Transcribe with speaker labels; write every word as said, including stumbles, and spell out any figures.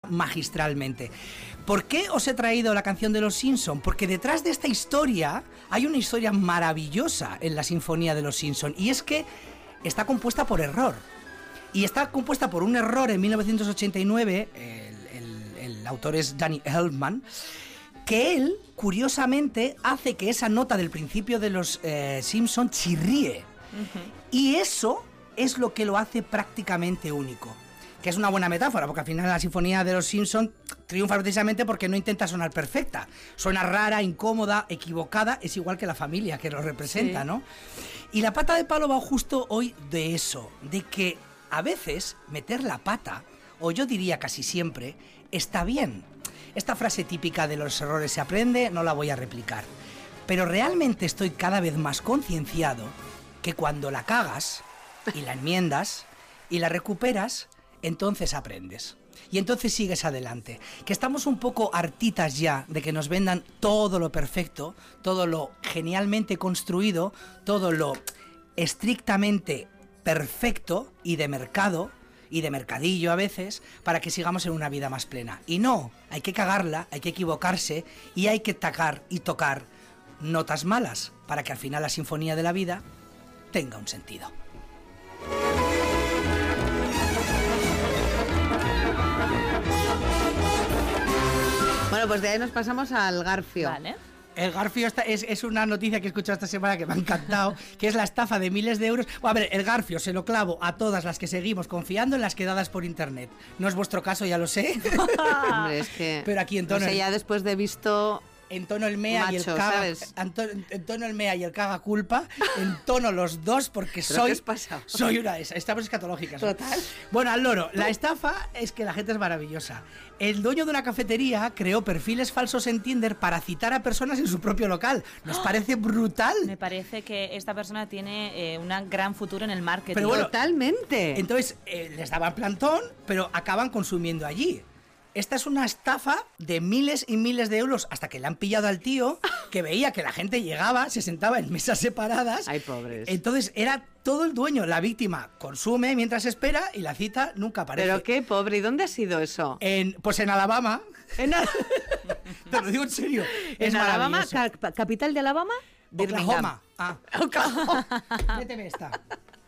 Speaker 1: magistralmente. ¿Por qué os he traído la canción de los Simpson? Porque detrás de esta historia hay una historia maravillosa en la Sinfonía de los Simpson, y es que está compuesta por error. Y está compuesta por un error en mil novecientos ochenta y nueve, el, el, el autor es Danny Elfman, que él, curiosamente, hace que esa nota del principio de los eh, Simpson chirríe. Uh-huh. Y eso es lo que lo hace prácticamente único. Que es una buena metáfora, porque al final la Sinfonía de los Simpson triunfa precisamente porque no intenta sonar perfecta. Suena rara, incómoda, equivocada, es igual que la familia que lo representa, sí. ¿no? Y la pata de palo va justo hoy de eso, de que a veces meter la pata, o yo diría casi siempre, está bien. Esta frase típica de los errores se aprende, no la voy a replicar. Pero realmente estoy cada vez más concienciado que cuando la cagas y la enmiendas y la recuperas, entonces aprendes. Y entonces sigues adelante. Que estamos un poco hartitas ya de que nos vendan todo lo perfecto, todo lo genialmente construido, todo lo estrictamente perfecto y de mercado, y de mercadillo a veces, para que sigamos en una vida más plena. Y no, hay que cagarla, hay que equivocarse y hay que tacar y tocar notas malas para que al final la sinfonía de la vida tenga un sentido.
Speaker 2: Bueno, pues de ahí nos pasamos al Garfio.
Speaker 3: Vale.
Speaker 1: El Garfio esta es, es una noticia que he escuchado esta semana que me ha encantado, que es la estafa de miles de euros. Bueno, a ver, el Garfio se lo clavo a todas las que seguimos confiando en las quedadas por internet. No es vuestro caso, ya lo sé.
Speaker 2: Hombre, es que...
Speaker 1: Pero aquí en tono...
Speaker 2: No sé, ya después de visto...
Speaker 1: En tono el mea
Speaker 2: macho,
Speaker 1: y el caga,
Speaker 2: ¿sabes?
Speaker 1: En, tono, en tono el mea y el caga culpa, en tono los dos, porque soy, soy una de esas. Estamos escatológicas.
Speaker 2: Total.
Speaker 1: Bueno, al loro, la estafa es que la gente es maravillosa. El dueño de una cafetería creó perfiles falsos en Tinder para citar a personas en su propio local. ¿Nos parece brutal?
Speaker 3: Me parece que esta persona tiene eh, un gran futuro en el marketing.
Speaker 1: Pero bueno,
Speaker 2: totalmente.
Speaker 1: Entonces, eh, les daban plantón, pero acaban consumiendo allí. Esta es una estafa de miles y miles de euros, hasta que le han pillado al tío, que veía que la gente llegaba, se sentaba en mesas separadas.
Speaker 2: Ay, pobres.
Speaker 1: Entonces era todo el dueño. La víctima consume mientras espera y la cita nunca aparece.
Speaker 2: Pero qué pobre. ¿Y dónde ha sido eso?
Speaker 1: En, pues en Alabama.
Speaker 2: En Al-
Speaker 1: Te lo digo en serio.
Speaker 2: ¿En
Speaker 1: Es
Speaker 2: Alabama? Ca- ¿Capital de Alabama?
Speaker 1: Oklahoma. Ah. Méteme esta.